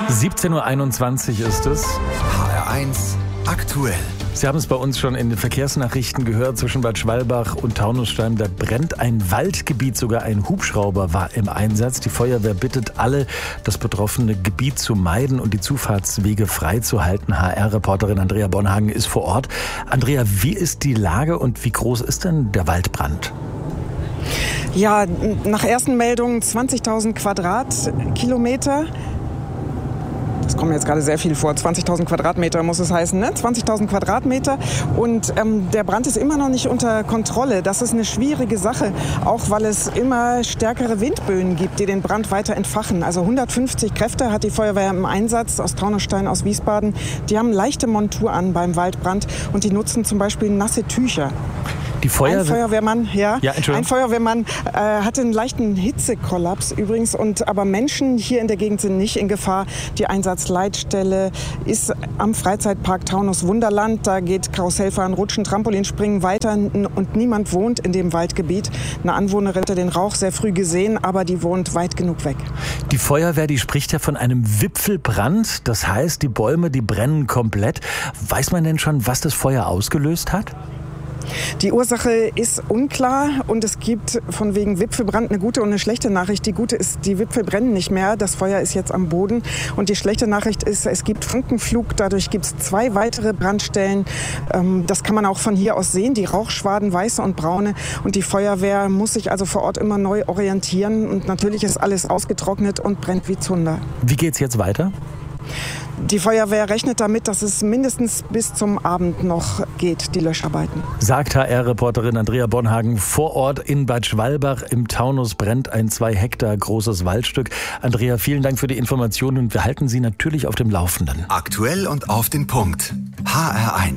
17:21 Uhr ist es. HR1 aktuell. Sie haben es bei uns schon in den Verkehrsnachrichten gehört, zwischen Bad Schwalbach und Taunusstein, da brennt ein Waldgebiet, sogar ein Hubschrauber war im Einsatz. Die Feuerwehr bittet alle, das betroffene Gebiet zu meiden und die Zufahrtswege freizuhalten. HR-Reporterin Andrea Bonhagen ist vor Ort. Andrea, wie ist die Lage und wie groß ist denn der Waldbrand? Ja, nach ersten Meldungen 20.000 Quadratkilometer. Das kommt mir jetzt gerade sehr viel vor. 20.000 Quadratmeter muss es heißen, ne? 20.000 Quadratmeter. Und der Brand ist immer noch nicht unter Kontrolle. Das ist eine schwierige Sache, auch weil es immer stärkere Windböen gibt, die den Brand weiter entfachen. Also 150 Kräfte hat die Feuerwehr im Einsatz aus Taunusstein, aus Wiesbaden. Die haben leichte Montur an beim Waldbrand und die nutzen zum Beispiel nasse Tücher. Ein Feuerwehrmann hatte einen leichten Hitzekollaps übrigens. Aber Menschen hier in der Gegend sind nicht in Gefahr. Die Einsatzleitstelle ist am Freizeitpark Taunus Wunderland. Da geht Karussellfahren, Rutschen, Trampolinspringen weiter und niemand wohnt in dem Waldgebiet. Eine Anwohnerin hatte den Rauch sehr früh gesehen, aber die wohnt weit genug weg. Die Feuerwehr, die spricht ja von einem Wipfelbrand. Das heißt, die Bäume, die brennen komplett. Weiß man denn schon, was das Feuer ausgelöst hat? Die Ursache ist unklar und es gibt von wegen Wipfelbrand eine gute und eine schlechte Nachricht. Die gute ist, die Wipfel brennen nicht mehr, das Feuer ist jetzt am Boden. Und die schlechte Nachricht ist, es gibt Funkenflug, dadurch gibt es 2 weitere Brandstellen. Das kann man auch von hier aus sehen, die Rauchschwaden, weiße und braune. Und die Feuerwehr muss sich also vor Ort immer neu orientieren. Und natürlich ist alles ausgetrocknet und brennt wie Zunder. Wie geht's jetzt weiter? Die Feuerwehr rechnet damit, dass es mindestens bis zum Abend noch geht, die Löscharbeiten. Sagt HR-Reporterin Andrea Bonhagen. Vor Ort in Bad Schwalbach im Taunus brennt ein 2 Hektar großes Waldstück. Andrea, vielen Dank für die Informationen und wir halten Sie natürlich auf dem Laufenden. Aktuell und auf den Punkt. HR1.